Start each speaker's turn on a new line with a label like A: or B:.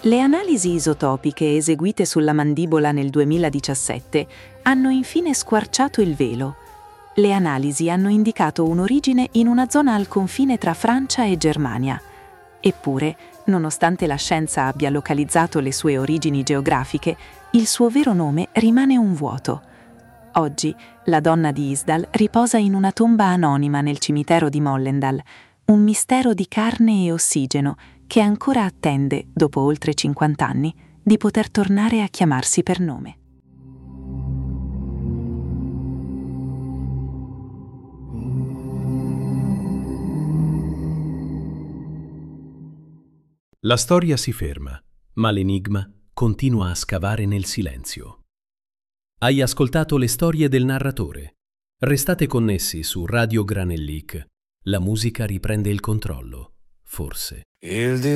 A: Le analisi isotopiche eseguite sulla mandibola nel 2017 hanno infine squarciato il velo. Le analisi hanno indicato un'origine in una zona al confine tra Francia e Germania. Eppure, nonostante la scienza abbia localizzato le sue origini geografiche, il suo vero nome rimane un vuoto. Oggi, la donna di Isdal riposa in una tomba anonima nel cimitero di Mollendal, un mistero di carne e ossigeno che ancora attende, dopo oltre 50 anni, di poter tornare a chiamarsi per nome.
B: La storia si ferma, ma l'enigma continua a scavare nel silenzio. Hai ascoltato le storie del narratore. Restate connessi su Radio Granellic. La musica riprende il controllo, forse.